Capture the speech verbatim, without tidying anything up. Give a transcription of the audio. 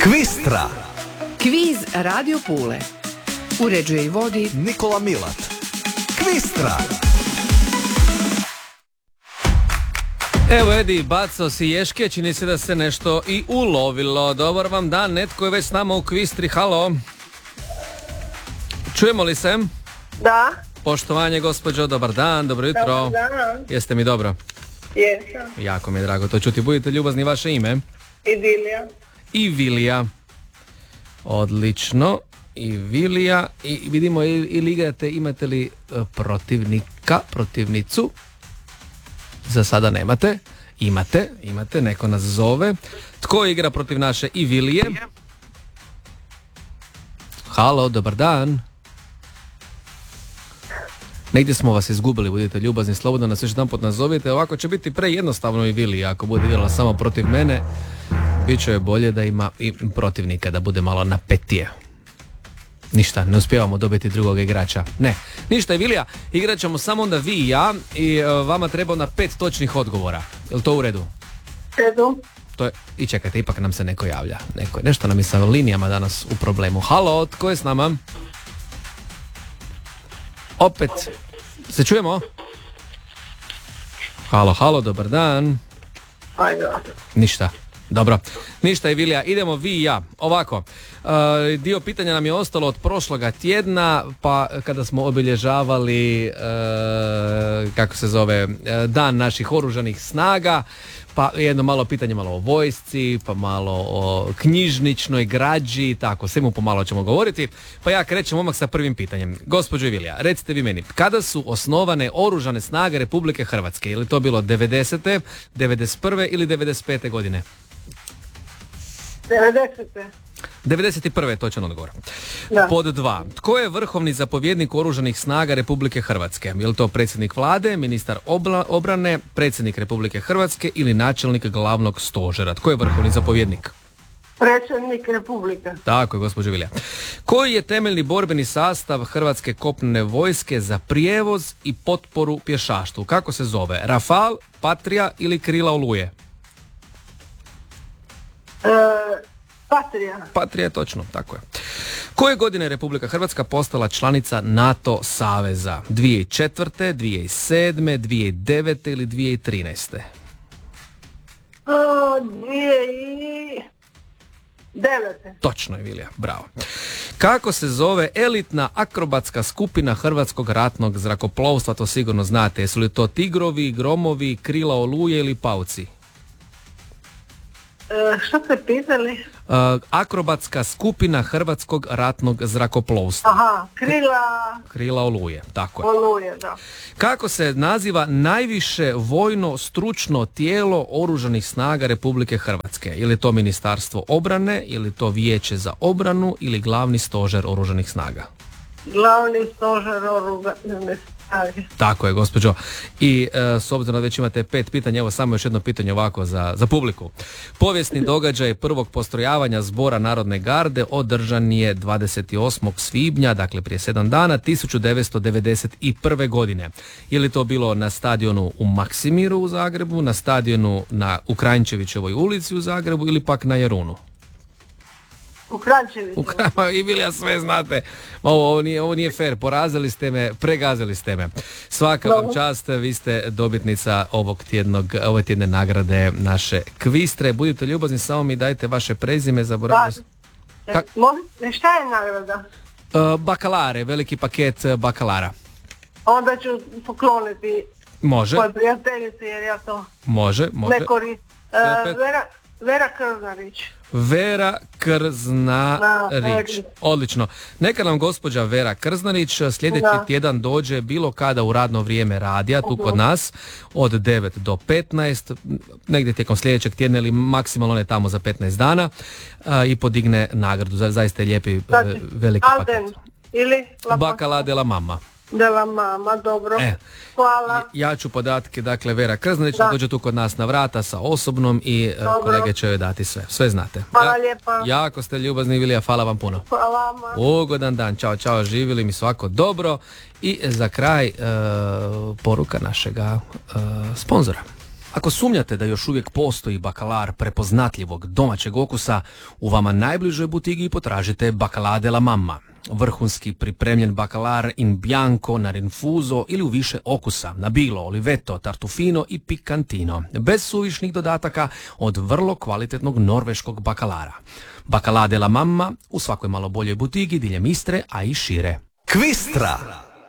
Kvistra. Kviz Radio Pule. Uređuje i vodi Nikola Milat. Kvistra. Evo Edi, bacao si ješke, čini se da se nešto i ulovilo. Dobar vam dan, netko je već s nama u Kvistri, halo. Čujemo li se? Da. Poštovanje gospođo, dobar dan, dobro jutro. Dobar dan. Jeste mi dobro? Jesam. Jako mi je drago to čuti, budite ljubazni, vaše ime? Idilija. I Vilija. Odlično. I Vilija. I vidimo ili igrate, imate li protivnika, protivnicu? Za sada nemate. Imate, imate, neko nas zove. Tko igra protiv naše i Vilije? Halo, dobar dan. Negdje smo vas izgubili, budite ljubazni, slobodno nas još jedan pot nazovite. Ovako će biti prejednostavno i Vilija, ako bude igrala samo protiv mene. Bit će bolje da ima i protivnika, da bude malo napetije. Ništa, ne uspijevamo dobiti drugog igrača. Ne, ništa i Vilija, igrat ćemo samo onda vi i ja i uh, vama treba onda pet točnih odgovora. Jel to u redu? Redu. To je, i čekajte, ipak nam se neko javlja. Neko, nešto nam je sa linijama danas u problemu. Halo, tko je s nama? Opet, se čujemo? Halo, halo, dobar dan. Ajde. Ništa. Dobro, ništa i Vilija, idemo vi i ja. Ovako, uh, dio pitanja nam je ostalo od prošloga tjedna, pa kada smo obilježavali, uh, kako se zove, uh, dan naših oružanih snaga, pa jedno malo pitanje malo o vojsci, pa malo o knjižničnoj građi, tako, svemu pomalo ćemo govoriti. Pa ja krećem odmah sa prvim pitanjem. Gospođo Vilija, recite vi meni, kada su osnovane oružane snage Republike Hrvatske? Je li to bilo devedesete, devedeset prve ili devedeset pete godine? devedesete. devedeset prve je točan odgovor. Da. Pod dva. Tko je vrhovni zapovjednik oružanih snaga Republike Hrvatske? Je li to predsjednik vlade, ministar obla, obrane, predsjednik Republike Hrvatske ili načelnik glavnog stožera? Tko je vrhovni zapovjednik? Predsjednik Republike. Tako je, gospođo Vilija. Koji je temeljni borbeni sastav Hrvatske kopnene vojske za prijevoz i potporu pješaštvu? Kako se zove? Rafal, Patrija ili Krila Oluje? E, Patrija. Patrija je točno, tako je. Koje godine je Republika Hrvatska postala članica NATO saveza? dvije tisuće četvrte, dvije tisuće sedme, dvije tisuće devete ili dvije tisuće trinaeste? O, dvije i devete. Točno je, Vilija, bravo. Kako se zove elitna akrobatska skupina Hrvatskog ratnog zrakoplovstva? To sigurno znate. Jesu li to Tigrovi, Gromovi, Krila Oluje ili Pauci? E, što ste pitali? Uh, akrobatska skupina Hrvatskog ratnog zrakoplovstva. Aha, Krila Krila Oluje, tako je. Oluje, da. Kako se naziva najviše vojno stručno tijelo oružanih snaga Republike Hrvatske? Je li to Ministarstvo obrane, je li to Vijeće za obranu ili glavni stožer oružanih snaga? Glavni stožer oružanih snaga. Tako je, gospođo. I e, s obzirom da već imate pet pitanja, evo samo još jedno pitanje ovako za, za publiku. Povijesni događaj prvog postrojavanja Zbora Narodne garde održan je dvadeset osmog svibnja, dakle prije sedam dana, tisuću devetsto devedeset prve godine. Je li to bilo na stadionu u Maksimiru u Zagrebu, na stadionu na u Kranjčevićevoj ulici u Zagrebu ili pak na Jarunu? U Kranjčeviću. U Kranjčeviću, i Vilija sve znate. Ovo, ovo, nije, ovo nije fair, porazili ste me, pregazili ste me. Svaka vam čast, vi ste dobitnica ovog tjednog, ove tjedne nagrade naše Kvistre. Budite ljubazni, samo mi dajte vaše prezime, zaboravili ste. Da. Ka- šta je nagrada? Uh, bakalare, veliki paket bakalara. Onda ću pokloniti Može. moje prijateljice jer ja to Može, može. ne koristim. Uh, Vera, Vera Krznarić. Vera Krznarić. Odlično. Neka nam gospođa Vera Krznarić sljedeći da. tjedan dođe bilo kada u radno vrijeme radija tu kod nas od devet do petnaest, negdje tijekom sljedećeg tjedna ili maksimalno ne tamo za petnaest dana a, i podigne nagradu. Za, zaista je lijepi znači, veliki Alden, paket. Ili Bacala de la mama. De la mama, dobro. E, hvala. Ja ću podatke, dakle, Vera Krznarić dođe tu kod nas na vrata sa osobnom i dobro. Kolege će joj dati sve. Sve znate. Hvala ja, lijepa. Jako ste ljubazni, Vilija, hvala vam puno. Hvala vama. Ugodan dan, čao, čao, živjeli mi svako dobro. I za kraj e, poruka našega e, sponzora. Ako sumnjate da još uvijek postoji bakalar prepoznatljivog domaćeg okusa, u vama najbližoj butigi potražite Bacalà della Mamma. Vrhunski pripremljen bakalar in bianco, na rinfuso ili u više okusa, na bilo, oliveto, tartufino i pikantino, bez suvišnih dodataka, od vrlo kvalitetnog norveškog bakalara. Bacalà della Mamma u svakoj malo boljoj butigi diljem Istre, a i šire. Kvistra.